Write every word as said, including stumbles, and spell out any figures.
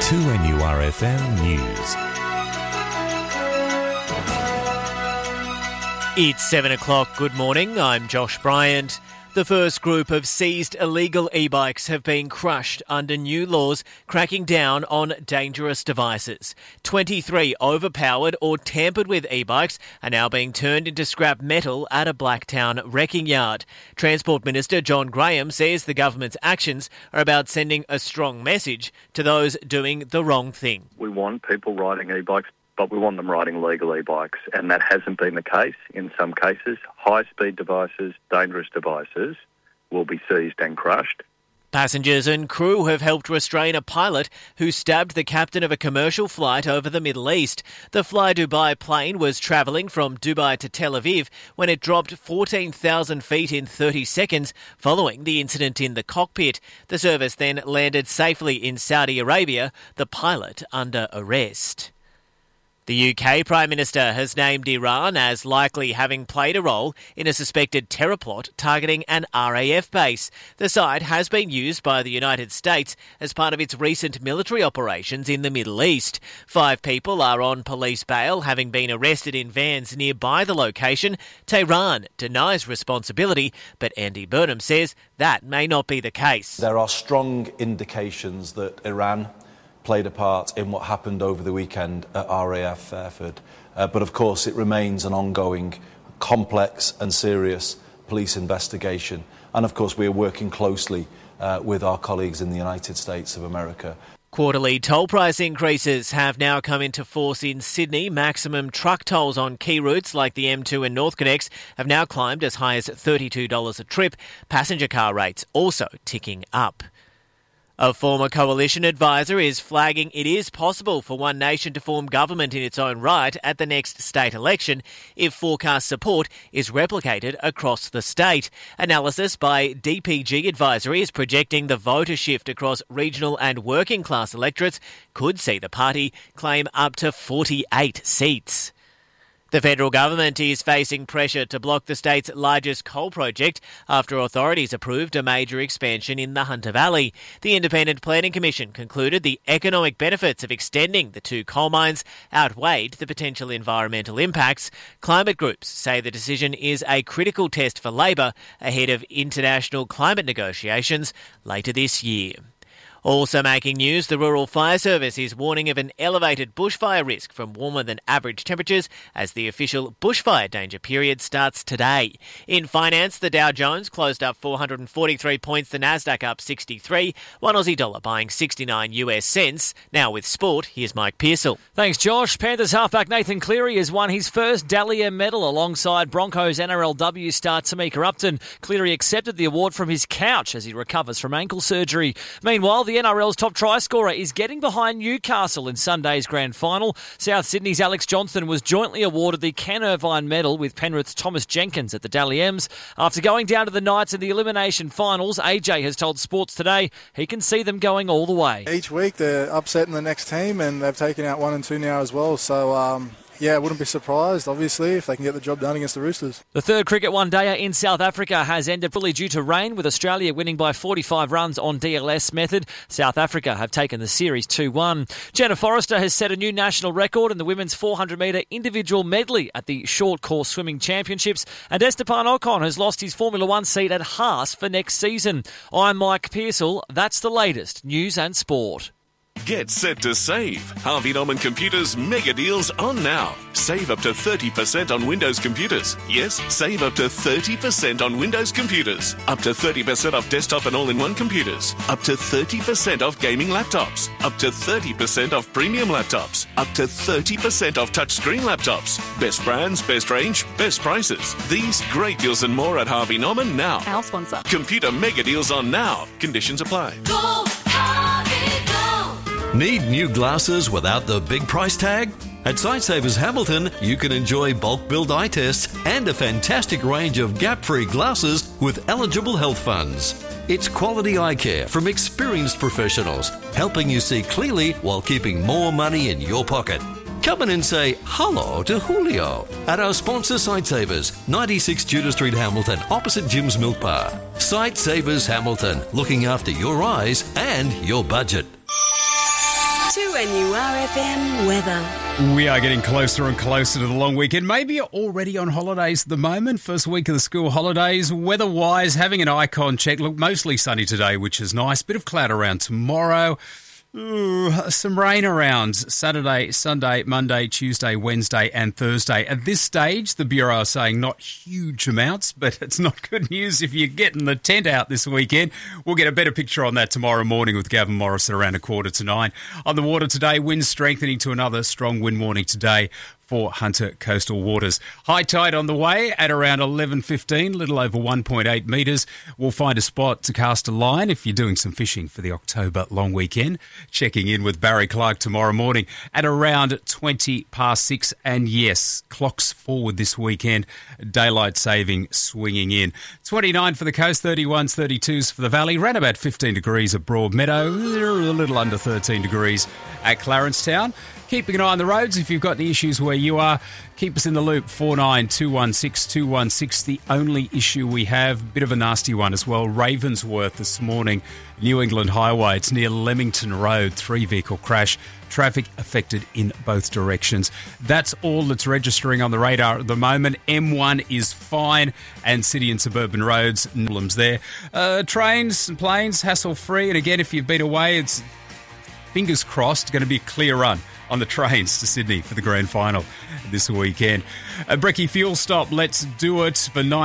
two N U R F M News. It's seven o'clock. Good morning. I'm Josh Bryant. The first group of seized illegal e-bikes have been crushed under new laws cracking down on dangerous devices. twenty-three overpowered or tampered with e-bikes are now being turned into scrap metal at a Blacktown wrecking yard. Transport Minister John Graham says the government's actions are about sending a strong message to those doing the wrong thing. We want people riding e-bikes, but we want them riding legal e-bikes, and that hasn't been the case in some cases. High-speed devices, dangerous devices will be seized and crushed. Passengers and crew have helped restrain a pilot who stabbed the captain of a commercial flight over the Middle East. The Fly Dubai plane was travelling from Dubai to Tel Aviv when it dropped fourteen thousand feet in thirty seconds following the incident in the cockpit. The service then landed safely in Saudi Arabia, the pilot under arrest. The U K Prime Minister has named Iran as likely having played a role in a suspected terror plot targeting an R A F base. The site has been used by the United States as part of its recent military operations in the Middle East. Five people are on police bail, having been arrested in vans nearby the location. Tehran denies responsibility, but Andy Burnham says that may not be the case. There are strong indications that Iran played a part in what happened over the weekend at R A F Fairford. Uh, but of course it remains an ongoing, complex and serious police investigation. And of course we are working closely uh, with our colleagues in the United States of America. Quarterly toll price increases have now come into force in Sydney. Maximum truck tolls on key routes like the M two and NorthConnex have now climbed as high as thirty-two dollars a trip. Passenger car rates also ticking up. A former coalition advisor is flagging it is possible for One Nation to form government in its own right at the next state election if forecast support is replicated across the state. Analysis by D P G Advisory is projecting the voter shift across regional and working class electorates could see the party claim up to forty-eight seats. The federal government is facing pressure to block the state's largest coal project after authorities approved a major expansion in the Hunter Valley. The Independent Planning Commission concluded the economic benefits of extending the two coal mines outweighed the potential environmental impacts. Climate groups say the decision is a critical test for Labor ahead of international climate negotiations later this year. Also making news, the Rural Fire Service is warning of an elevated bushfire risk from warmer than average temperatures as the official bushfire danger period starts today. In finance, the Dow Jones closed up four hundred forty-three points, the Nasdaq up sixty-three, one Aussie dollar buying sixty-nine US cents. Now with sport, here's Mike Pearsall. Thanks, Josh. Panthers halfback Nathan Cleary has won his first Dally M medal alongside Broncos N R L W star Tamika Upton. Cleary accepted the award from his couch as he recovers from ankle surgery. Meanwhile, the N R L's top try scorer is getting behind Newcastle in Sunday's grand final. South Sydney's Alex Johnston was jointly awarded the Ken Irvine medal with Penrith's Thomas Jenkins at the Dally M's. After going down to the Knights in the elimination finals, A J has told Sports Today he can see them going all the way. Each week they're upsetting the next team and they've taken out one and two now as well, so um yeah, I wouldn't be surprised, obviously, if they can get the job done against the Roosters. The third cricket one-dayer in South Africa has ended fully due to rain, with Australia winning by forty-five runs on D L S method. South Africa have taken the series two one. Jenna Forrester has set a new national record in the women's four hundred metre individual medley at the Short Course Swimming Championships. And Esteban Ocon has lost his Formula One seat at Haas for next season. I'm Mike Pearsall. That's the latest news and sport. Get set to save. Harvey Norman Computers mega deals on now. Save up to thirty percent on Windows computers. Yes, save up to thirty percent on Windows computers. Up to thirty percent off desktop and all-in-one computers. Up to thirty percent off gaming laptops. Up to thirty percent off premium laptops. Up to thirty percent off touchscreen laptops. Best brands, best range, best prices. These great deals and more at Harvey Norman now. Our sponsor. Computer mega deals on now. Conditions apply. Go, Harvey, go! Need new glasses without the big price tag? At Sightsavers Hamilton, you can enjoy bulk billed eye tests and a fantastic range of gap-free glasses with eligible health funds. It's quality eye care from experienced professionals, helping you see clearly while keeping more money in your pocket. Come in and say hello to Julio at our sponsor Sightsavers, ninety-six Tudor Street, Hamilton, opposite Jim's Milk Bar. Sightsavers Hamilton, looking after your eyes and your budget. two N U R F M weather. We are getting closer and closer to the long weekend. Maybe you're already on holidays at the moment. First week of the school holidays. Weather-wise, having an icon check. Look, mostly sunny today, which is nice. Bit of cloud around tomorrow. Ooh, some rain around Saturday, Sunday, Monday, Tuesday, Wednesday and Thursday. At this stage, the Bureau is saying not huge amounts, but it's not good news if you're getting the tent out this weekend. We'll get a better picture on that tomorrow morning with Gavin Morris at around a quarter to nine. On the water today, winds strengthening to another strong wind warning today for Hunter coastal waters. High tide on the way at around eleven fifteen, little over one point eight metres. We'll find a spot to cast a line if you're doing some fishing for the October long weekend. Checking in with Barry Clark tomorrow morning at around twenty past six. And yes, clocks forward this weekend. Daylight saving swinging in. twenty-nine for the coast, thirty-ones, thirty-twos for the valley. Around about fifteen degrees at Broadmeadow. A little under thirteen degrees at Clarencetown. Keeping an eye on the roads. If you've got any issues where you are, keep us in the loop. four nine two one six two one six. The only issue we have, bit of a nasty one as well. Ravensworth this morning, New England Highway. It's near Leamington Road. Three-vehicle crash. Traffic affected in both directions. That's all that's registering on the radar at the moment. M one is fine, and city and suburban roads, no problems there. Uh, trains and planes, hassle-free. And again, if you've been away, it's fingers crossed, going to be a clear run on the trains to Sydney for the grand final this weekend. A brekkie fuel stop, let's do it for nine.